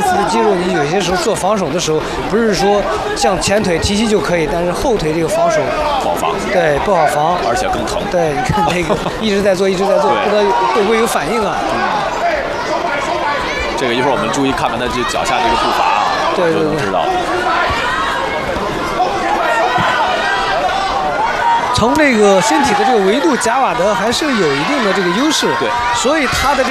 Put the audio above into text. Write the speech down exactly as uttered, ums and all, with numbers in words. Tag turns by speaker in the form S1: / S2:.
S1: 类似的肌肉，你有些时候做防守的时候，不是说像前腿提膝就可以，但是后腿这个防守
S2: 不好防。
S1: 对，不好防，
S2: 而且更疼。
S1: 对，你看那个一直在做，一直在做，不知道会不会有反应啊？
S2: 嗯。这个一会儿我们注意看看他这脚下这个步伐啊，
S1: 对
S2: 就能知道。
S1: 从这个身体的这个维度，贾瓦德还是有一定的这个优势。
S2: 对，
S1: 所以他的这个